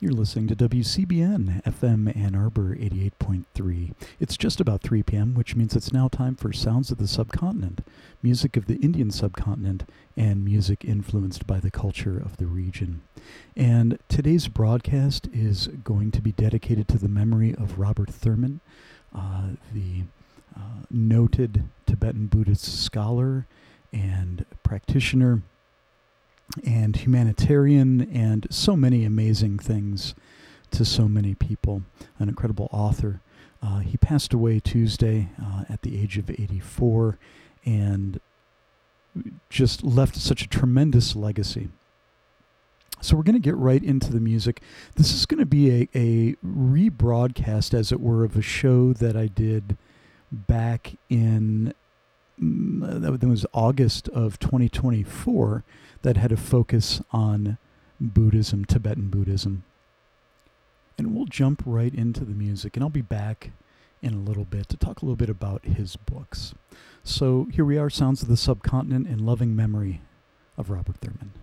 You're listening to WCBN FM Ann Arbor 88.3. It's just about 3 p.m., which means it's now time for Sounds of the Subcontinent, music of the Indian subcontinent, and music influenced by the culture of the region. And today's broadcast is going to be dedicated to the memory of Robert Thurman, the noted Tibetan Buddhist scholar and practitioner and humanitarian and so many amazing things to so many people, an incredible author. He passed away Tuesday at the age of 84 and just left such a tremendous legacy. So we're going to get right into the music. This is going to be a rebroadcast, as it were, of a show that I did back in that was August of 2024 that had a focus on Buddhism, Tibetan Buddhism. And we'll jump right into the music, and I'll be back in a little bit to talk a little bit about his books. So here we are, Sounds of the Subcontinent in loving memory of Robert Thurman.